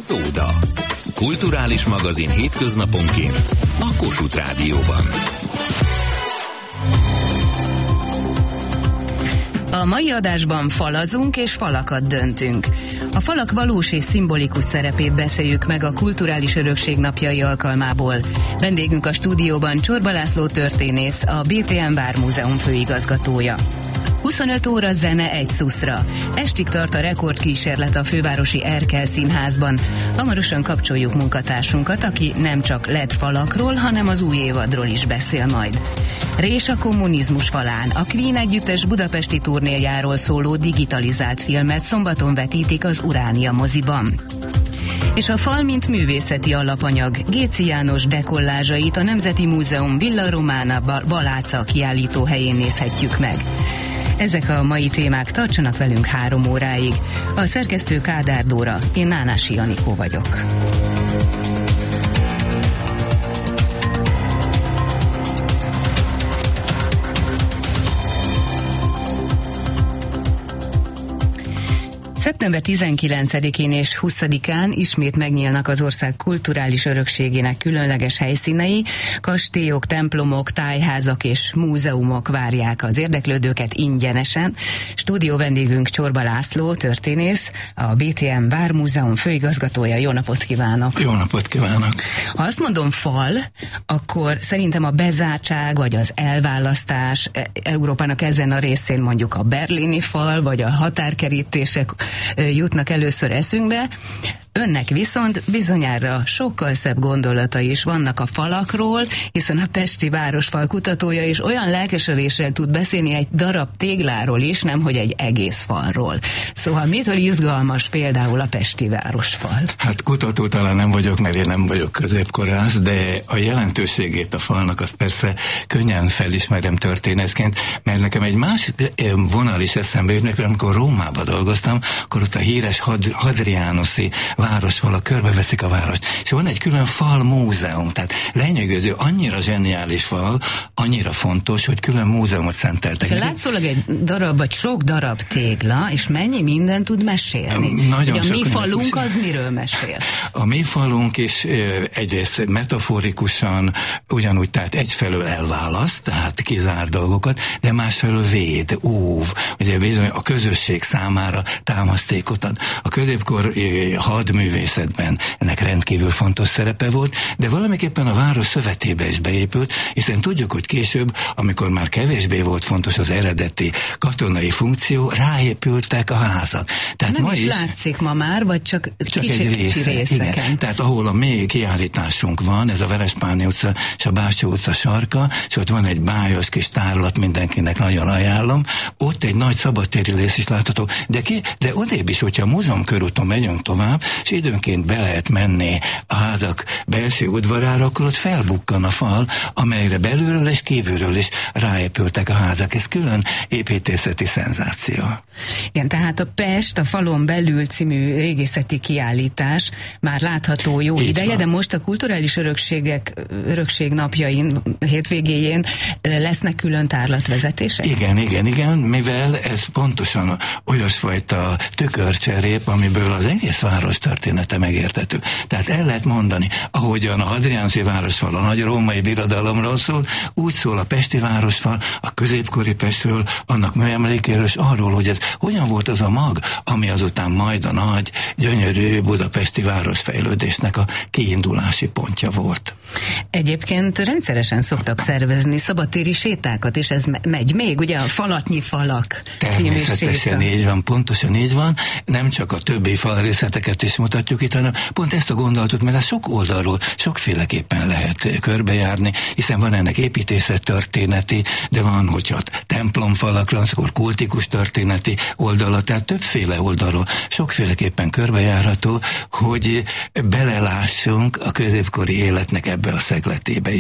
Szóda. Kulturális magazin hétköznaponként a Kossuth Rádióban. A mai adásban falazunk és falakat döntünk. A falak valós és szimbolikus szerepét beszéljük meg a Kulturális Örökség napjai alkalmából. Vendégünk a stúdióban Csorba László történész, a BTM Vármúzeum főigazgatója. 25 óra zene egy szuszra. Estig tart a rekordkísérlet a fővárosi Erkel Színházban. Hamarosan kapcsoljuk munkatársunkat, aki nem csak LED falakról, hanem az új évadról is beszél majd. Rés a kommunizmus falán. A Queen együttes budapesti turnéjáról szóló digitalizált filmet szombaton vetítik az Uránia moziban. És a fal, mint művészeti alapanyag. Géczy János dekollázsait a Nemzeti Múzeum Villa Romana Baláca kiállítóhelyén nézhetjük meg. Ezek a mai témák, tartsanak velünk 3 óráig. A szerkesztő Kádár Dóra, én Nánási Anikó vagyok. Szeptember 19-én és 20-án ismét megnyílnak az ország kulturális örökségének különleges helyszínei. Kastélyok, templomok, tájházak és múzeumok várják az érdeklődőket ingyenesen. Stúdió vendégünk Csorba László, történész, a BTM Vármúzeum főigazgatója. Jó napot kívánok! Jó napot kívánok! Ha azt mondom fal, akkor szerintem a bezártság vagy az elválasztás, Európának ezen a részén mondjuk a berlini fal vagy a határkerítések jutnak először eszünkbe. Önnek viszont bizonyára sokkal szebb gondolatai is vannak a falakról, hiszen a pesti városfal kutatója is olyan lelkesedéssel tud beszélni egy darab tégláról is, nemhogy egy egész falról. Szóval mitől izgalmas például a pesti városfal? Hát kutató talán nem vagyok, mert én nem vagyok középkorász, de a jelentőségét a falnak azt persze könnyen felismerem történészként, mert nekem egy másik vonal is eszembe jut, mert amikor Rómában dolgoztam, akkor ott a híres Hadrianuszi városfalak körbeveszik a várost. És van egy külön falmúzeum, tehát lenyűgöző, annyira zseniális fal, annyira fontos, hogy külön múzeumot szenteltek. Szóval látszólag egy darab, vagy sok darab tégla, és mennyi minden tud mesélni. Nagyon a mi falunk az miről mesél? A mi falunk is egyrészt metaforikusan ugyanúgy, tehát egyfelől elválaszt, tehát kizár dolgokat, de másfelől véd, óv, ugye bizony a közösség számára támasztékot ad. A középkor hadművészetben ennek rendkívül fontos szerepe volt, de valamiképpen a város szövetébe is beépült, hiszen tudjuk, hogy később, amikor már kevésbé volt fontos az eredeti katonai funkció, ráépültek a házak. Tehát nem ma is látszik ma már, vagy csak egy része, részeken. Igen. Tehát ahol a mély kiállításunk van, ez a Verespáni utca és a Bástya utca sarka, és ott van egy bájos kis tárlat, mindenkinek nagyon ajánlom, ott egy nagy szabadtéri rész is látható, de odébb is, hogyha a múzeum körúton megyünk tovább, és időnként be lehet menni a házak belső udvarára, akkor ott felbukkan a fal, amelyre belülről és kívülről is ráépültek a házak. Ez külön építészeti szenzáció. Igen, tehát a Pest, a falon belül című régészeti kiállítás már látható jó így ideje, van. de most a kulturális örökség napjain, hétvégéjén lesznek külön tárlatvezetések? Igen, mivel ez pontosan olyasfajta tükörcserép, amiből az egész város története megérthető. Tehát el lehet mondani, ahogyan a Hadrianuszi városfal a nagy római birodalomról szól, úgy szól a pesti városfal, a középkori Pestről, annak műemlékéről, és arról, hogy ez hogyan volt az a mag, ami azután majd a nagy, gyönyörű budapesti városfejlődésnek a kiindulási pontja volt. Egyébként rendszeresen szoktak szervezni szabadtéri sétákat, és ez megy még, ugye a Falatnyi falak című séta. Természetesen így van, pontosan így van. Nem csak a többi falrészleteket is mutatjuk itt, hanem pont ezt a gondolatot, mert ez sok oldalról, sokféleképpen lehet körbejárni, hiszen van ennek építészettörténeti, de van, hogyha templomfalakra, akkor kultikus történeti oldala, tehát többféle oldalról, sokféleképpen körbejárható, hogy belelássunk a középkori életnek ebbe a szegletébe is.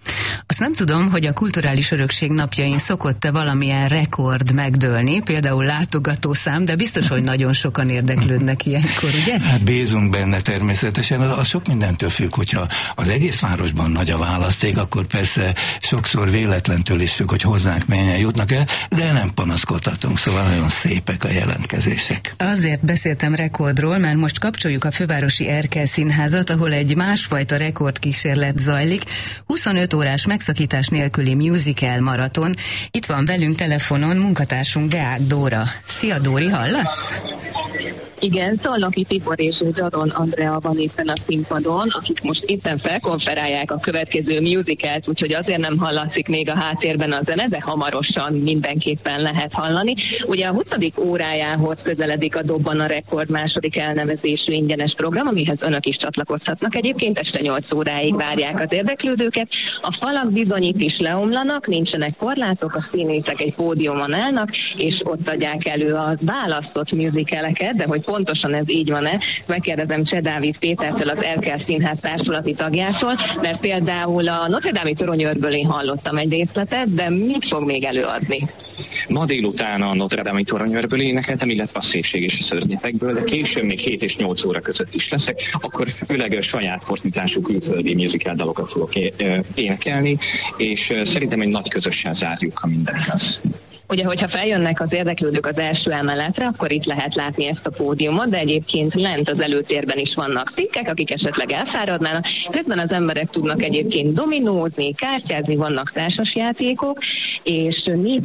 Azt nem tudom, hogy a Kulturális Örökség napjain szokott-e valamilyen rekord megdőlni, például látogatószám, de biztos, hogy nagyon sokan érdeklődnek ilyenkor, ugye? Hát bízunk benne természetesen, az sok mindentől függ, hogyha az egész városban nagy a választék, akkor persze sokszor véletlentől is függ, hogy hozzánk mennyien jutnak el, de nem panaszkodhatunk, szóval nagyon szépek a jelentkezések. Azért beszéltem rekordról, mert most kapcsoljuk a Fővárosi Erkel Színházat, ahol egy másfajta rekordkísérlet zajlik, 25 órás megszakítás nélküli musical maraton. Itt van velünk telefonon munkatársunk Deák Dóra. Szia Dóri, hallasz? Igen, Szalnoki Tibor és Zsaron Andrea van éppen a színpadon, akik most éppen felkonferálják a következő musicalt, úgyhogy azért nem hallatszik még a háttérben a zene, de hamarosan mindenképpen lehet hallani. Ugye a 20. órájához közeledik a Dobban a Rekord második elnevezésű ingyenes program, amihez önök is csatlakozhatnak. Egyébként este 8 óráig várják az érdeklődőket. A falak bizony itt is leomlanak, nincsenek korlátok, a színészek egy pódiumon állnak, és ott adják elő a választott musicaleket, de hogy pontosan ez így van-e, megkérdezem Cseh Dávid Pétertől, az Erkel Színház társulati tagjától, mert például a Notre Dame-i toronyőrből én hallottam egy részletet, de mit fog még előadni? Ma délután a Notre Dame-i toronyőrből énekeltem, illetve a Szépség és a szörnyetekből, de később még 7 és 8 óra között is leszek, akkor főleg saját fordítású külföldi musical dalokat fogok énekelni, és szerintem egy nagy közössel zárjuk, ha minden igaz. Ugye, hogyha feljönnek az érdeklődők az első emeletre, akkor itt lehet látni ezt a pódiumot, de egyébként lent az előtérben is vannak székek, akik esetleg elfáradnának. Közben az emberek tudnak egyébként dominózni, kártyázni, vannak társasjátékok, és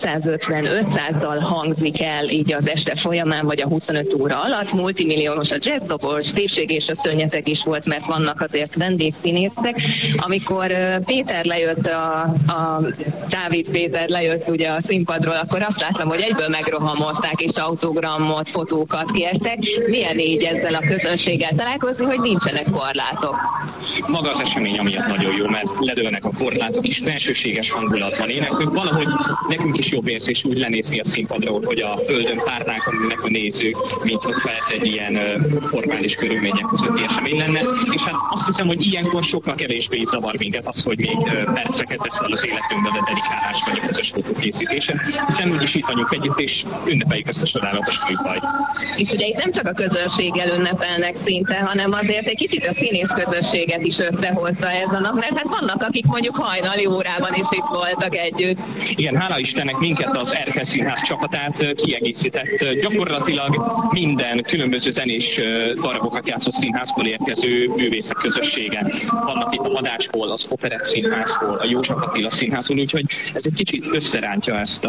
450-500 dal hangzik el így az este folyamán, vagy a 25 óra alatt. Multimilliómos a jazzdobos, Szépség és a szörnyetek is volt, mert vannak azért vendégszínészek. Amikor Péter lejött, a Dávid Péter lejött ugye a színpadról, akkor azt láttam, hogy egyből megrohamozták, és autogramot, fotókat kértek. Milyen így ezzel a közönséggel találkozni, hogy nincsenek korlátok? Maga az esemény amiatt nagyon jó, mert ledőlnek a korlátok is, belsőséges hangulatban éneklünk. Valahogy nekünk is jobb érzés úgy lenézni a színpadról, hogy a földön párnák ülnek a nézők, mint hogy egy ilyen formális körülmények közötti esemény lenne. És hát azt hiszem, hogy ilyenkor sokkal kevésbé zavar minket az, hogy még perceket veszel az életünkben a dedikálás vagy a közös fotókészítése. Hiszen úgyis itt vagyunk együtt, és ünnepeljük ezt a csodálatos műfajt. És ugye itt nem csak a közönséggel ünnepelnek szinte, hanem azért egy kicsit a színész közösséget is összehozza ez a nap, mert hát vannak, akik mondjuk hajnali órában is itt voltak együtt. Igen, hála Istennek minket az Erkel Színház csapatát kiegészített. Gyakorlatilag minden különböző zenés darabokat játszott színházból érkező művészek közössége. Vannak itt a Madácsból, az Operett Színházból, a József Attila Színházból, úgyhogy ez egy kicsit összerántja ezt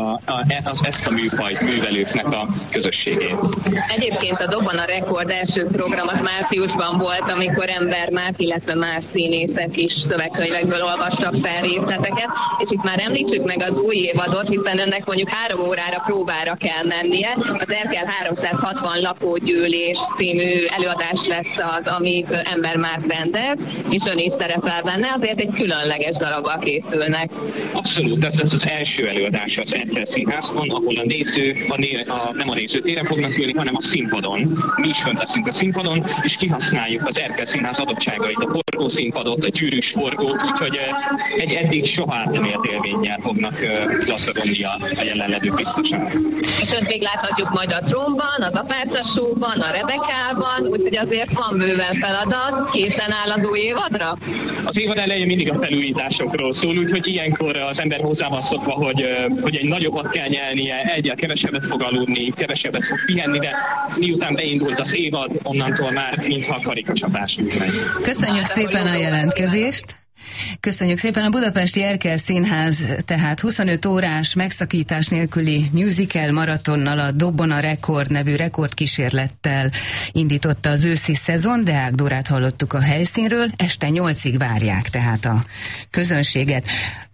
a műfajt művelőknek a közösségét. Egyébként a Dobban a Rekord első program az márciusban volt, amikor Ember Márk, illetve más színészek is szövegkönyvekből olvastak fel részleteket, és itt már említsük meg az új évadot, hiszen önnek mondjuk 3 órára próbára kell mennie. Az Erkel 360 lakógyűlés című előadás lesz az, amit Ember Márk rendez, és ön is szerepel benne, azért egy különleges darabbal készülnek. Abszolút, ez az első előadás az Erkel Színházban, ahol a néző, nem a nézőtéren fognak ülni, hanem a színpadon. Mi is fönt leszünk a színpadon, és kihasználjuk az Erkel Színház adottságait, a forgószínpadot, a gyűrűs forgót, úgyhogy egy eddig soha nem élt élménnyel fognak gazdagodni a jelenledők biztosan. És önt még láthatjuk majd a Trónban, az Apácasóban, a Rebekában, úgyhogy azért van bőven feladat, készen áll az új évadra? Az évad elején mindig a felújításokról szól, úgyhogy ilyenkor az ember hozzá van szokva, hogy egy nagyobbat kell nyelnie, egyel kevesebbet fog aludni, kevesebbet fog pihenni, de miután beindult az évad, onnantól már mintha a karikacsapás megy. Köszönjük szépen a jelentkezést! Köszönjük szépen! A Budapesti Erkel Színház tehát 25 órás megszakítás nélküli musical maratonnal, a Dobban a Rekord nevű rekordkísérlettel indította az őszi szezon. Deák Dórát hallottuk a helyszínről, este 8-ig várják tehát a közönséget.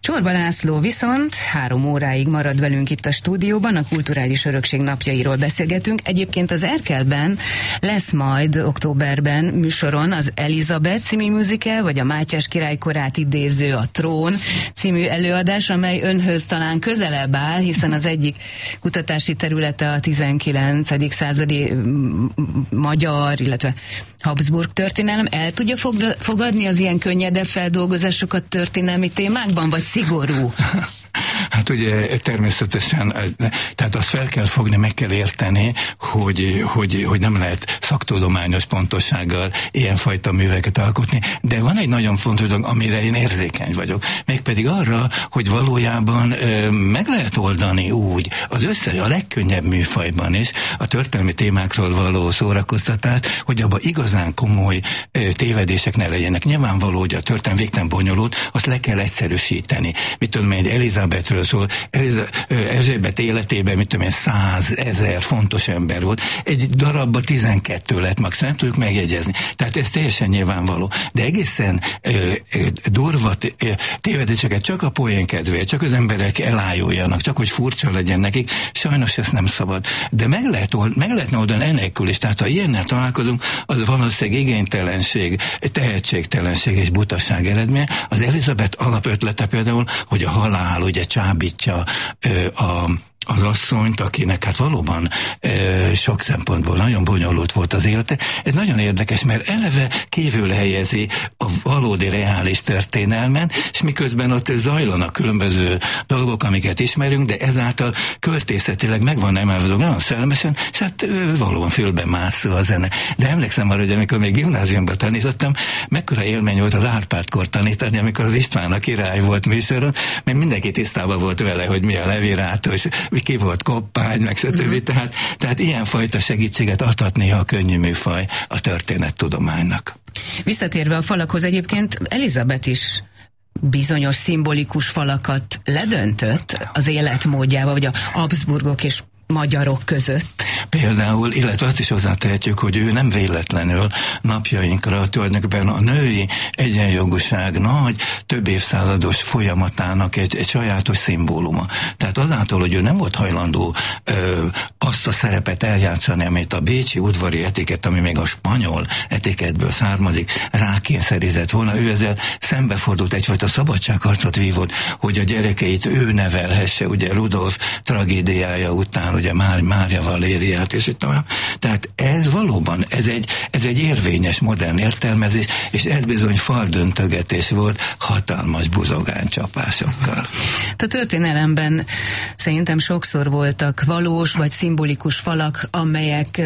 Csorba László viszont 3 óráig marad velünk itt a stúdióban, a kulturális örökség napjairól beszélgetünk. Egyébként az Erkelben lesz majd októberben műsoron az Elizabeth című musical, vagy a Mátyás király korát idéző A Trón című előadás, amely önhöz talán közelebb áll, hiszen az egyik kutatási területe a 19. századi magyar, illetve Habsburg történelem. El tudja fogadni az ilyen könnyedebb feldolgozásokat történelmi témákban, vagy szigorú? Hát ugye természetesen, tehát azt fel kell fogni, meg kell érteni, hogy nem lehet szaktudományos pontossággal ilyenfajta műveket alkotni, de van egy nagyon fontos dolog, amire én érzékeny vagyok, mégpedig arra, hogy valójában meg lehet oldani úgy a legkönnyebb műfajban is a történelmi témákról való szórakoztatást, hogy abban igazán komoly tévedések ne legyenek. Nyilvánvaló, hogy a történelem végtelen bonyolult, azt le kell egyszerűsíteni. Mit tudom én, egy Elizabethről szól, Erzsébet életében, mit tudom én, 100 000 fontos ember volt, egy darabban 12 lett max, nem tudjuk megjegyezni. Tehát ez teljesen nyilvánvaló. De egészen durva tévedéseket csak a poén kedvéért, csak az emberek elájuljanak, csak hogy furcsa legyen nekik, sajnos ezt nem szabad. De meg lehetne oldani enélkül is. Tehát ha ilyennel találkozunk, az valószínűleg igénytelenség, tehetségtelenség és butaság eredménye. Az Elizabeth alapötlete például, hogy a halál ugye csábítja az asszonyt, akinek hát valóban sok szempontból nagyon bonyolult volt az élete. Ez nagyon érdekes, mert eleve kívül helyezi a valódi reális történelmen, és miközben ott zajlanak különböző dolgok, amiket ismerünk, de ezáltal költészetileg meg van emelve nagyon szellemesen, és hát valóban fülben mászó a zene. De emlékszem arra, hogy amikor még gimnáziumban tanítottam, mekkora élmény volt az Árpád-kor tanítani, amikor az István a király volt műsoron, mert mindenki tisztában volt vele, hogy mi a levirátus, ki volt koppány, meg stb. Tehát ilyenfajta segítséget adhat néha a könnyű műfaj a történettudománynak. Visszatérve a falakhoz, egyébként Elizabeth is bizonyos szimbolikus falakat ledöntött az életmódjába, vagy a Habsburgok és magyarok között. Például, illetve azt is hozzátehetjük, hogy ő nem véletlenül napjainkra tulajdonképpen a női egyenjogúság nagy, több évszázados folyamatának egy sajátos szimbóluma. Tehát azáltal, hogy ő nem volt hajlandó azt a szerepet eljátszani, amit a bécsi udvari etikett, ami még a spanyol etikettből származik, rákényszerített volna, ő ezzel szembefordult, egyfajta szabadságharcot vívott, hogy a gyerekeit ő nevelhesse, ugye Rudolf tragédiája után, ugye Mária Valériát, és itt tovább. Tehát ez valóban, ez egy érvényes modern értelmezés, és ez bizony faldöntögetés volt hatalmas buzogánycsapásokkal. A történelemben szerintem sokszor voltak valós vagy szimbolikus falak, amelyek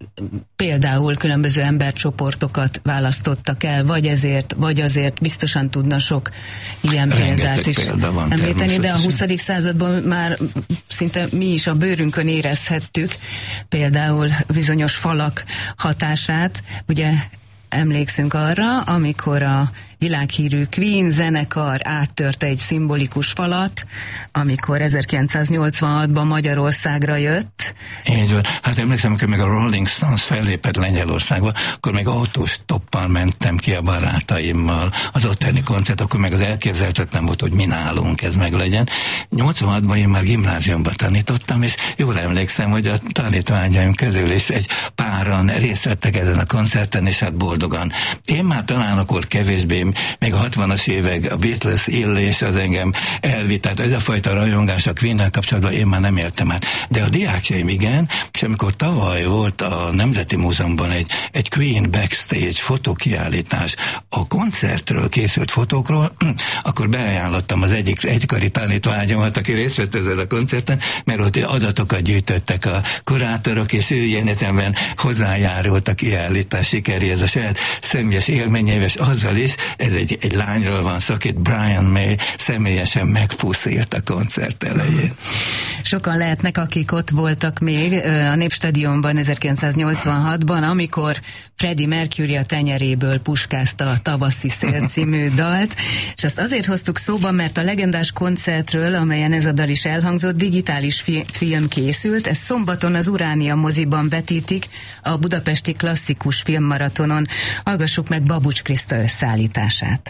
például különböző embercsoportokat választottak el, vagy ezért, vagy azért, biztosan tudna sok ilyen példát is említeni, de a 20. században már szinte mi is a bőrünkön érezhettük például bizonyos falak hatását. Ugye emlékszünk arra, amikor a világhírű Queen zenekar áttörte egy szimbolikus falat, amikor 1986-ban Magyarországra jött. Így van. Hát emlékszem, amikor még a Rolling Stones fellépett Lengyelországba, akkor még autóstoppal mentem ki a barátaimmal az ottani koncert, akkor meg az elképzelhetetlen volt, hogy mi nálunk ez meg legyen. 86-ban én már gimnáziumban tanítottam, és jól emlékszem, hogy a tanítványaim közül is egy páran részt vettek ezen a koncerten, és hát boldogan. Én már talán akkor kevésbé, még a 60-as évek a Beatles illés az engem elvitt, tehát ez a fajta rajongás a Queen-nel kapcsolatban én már nem értem át. De a diákjaim igen, és amikor tavaly volt a Nemzeti Múzeumban egy Queen backstage fotókiállítás a koncertről készült fotókról, akkor beajánlottam az egykori tanítványomat, aki részt vett ezen a koncerten, mert ott adatokat gyűjtöttek a kurátorok, és ő ilyen értelemben hozzájárult a kiállítás sikeréhez a saját személyes élményeivel, és azzal is, ez egy lányról van szó, akit Brian May személyesen megpuszírt a koncert elején. Sokan lehetnek, akik ott voltak még a Népstadionban 1986-ban, amikor Freddie Mercury a tenyeréből puskázta a Tavaszi szél című dalt, és azt azért hoztuk szóba, mert a legendás koncertről, amelyen ez a dal is elhangzott, digitális film készült, ez szombaton az Uránia moziban vetítik a budapesti klasszikus filmmaratonon. Hallgassuk meg Babucs Kriszta összeállítását.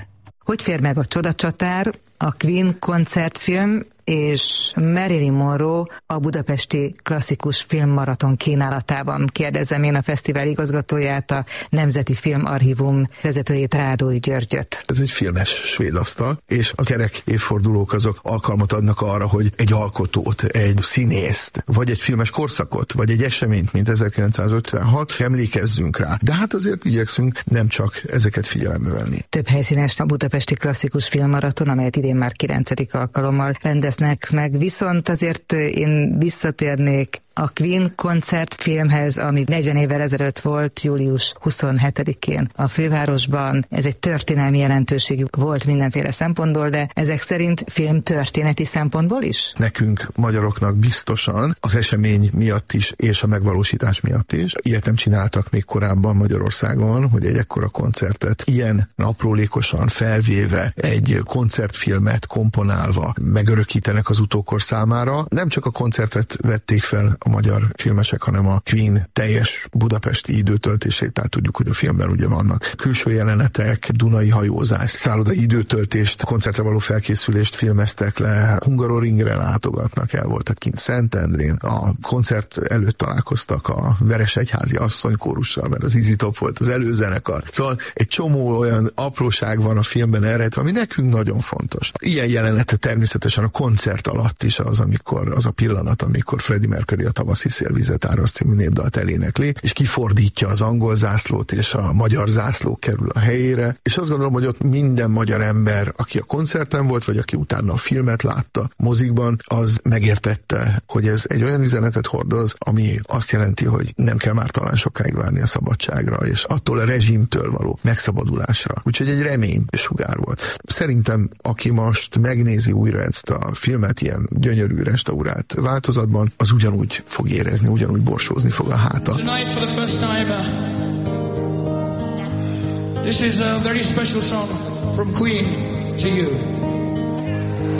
Hogy fér meg a Csodacsatár, a Queen koncertfilm és Marilyn Monroe a budapesti klasszikus filmmaraton kínálatában? Kérdezem én a fesztivál igazgatóját, a Nemzeti Filmarchívum vezetőjét, Rádói Györgyöt. Ez egy filmes svéd asztal, és a kerek évfordulók azok alkalmat adnak arra, hogy egy alkotót, egy színészt, vagy egy filmes korszakot, vagy egy eseményt, mint 1956, emlékezzünk rá. De hát azért igyekszünk nem csak ezeket figyelembe venni. Több helyszínes a budapesti klasszikus filmmaraton, amelyet idén már 9. alkalommal rendeznek meg, viszont azért én visszatérnék a Queen koncertfilmhez, ami 40 évvel ezelőtt volt, július 27-én a fővárosban. Ez egy történelmi jelentőségű volt mindenféle szempontból, de ezek szerint filmtörténeti szempontból is? Nekünk, magyaroknak biztosan az esemény miatt is, és a megvalósítás miatt is. Ilyet nem csináltak még korábban Magyarországon, hogy egy ekkora koncertet ilyen aprólékosan felvéve, egy koncertfilmet komponálva megörökítenek az utókor számára. Nem csak a koncertet vették fel a magyar filmesek, hanem a Queen teljes budapesti időtöltését, tehát tudjuk, hogy a filmben ugye vannak külső jelenetek, dunai hajózás, szállodai időtöltést, koncertre való felkészülést filmeztek le, Hungaroringre látogatnak el, voltak kint Szentendrén, a koncert előtt találkoztak a Veresegyházi asszonykórussal, mert az Easy Top volt az előzenekar. Szóval egy csomó olyan apróság van a filmben elrejtve, ami nekünk nagyon fontos. Ilyen jelenete természetesen a koncert alatt is az a pillanat, amikor Freddie Mercury a Tavaszi szélvizet árasz című népdalt elénekli, és kifordítja az angol zászlót, és a magyar zászló kerül a helyére, és azt gondolom, hogy ott minden magyar ember, aki a koncerten volt, vagy aki utána a filmet látta mozikban, az megértette, hogy ez egy olyan üzenetet hordoz, ami azt jelenti, hogy nem kell már talán sokáig várni a szabadságra, és attól a rezsimtől való megszabadulásra. Úgyhogy egy remény és sugár volt. Szerintem, aki most megnézi újra ezt a filmet ilyen gyönyörű restaurált változatban, az ugyanúgy fog érezni, ugyanúgy borsózni fog a háta. Tonight for the first time, this is a very special song from Queen to you.